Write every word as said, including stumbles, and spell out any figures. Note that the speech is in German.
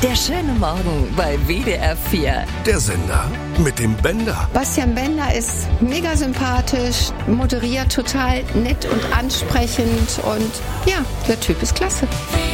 Der schöne Morgen bei W D R vier. Der Sender mit dem Bender. Bastian Bender ist mega sympathisch, moderiert total nett und ansprechend und ja, der Typ ist klasse.